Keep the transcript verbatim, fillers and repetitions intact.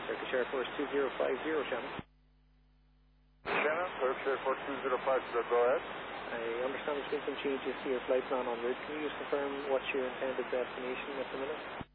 Turkish Air Force two zero five zero, Shannon. Shannon, Turkish Air Force two zero five zero, go ahead. I understand there's been some changes to your flight plan en route. Can you just confirm what's your intended destination at the minute?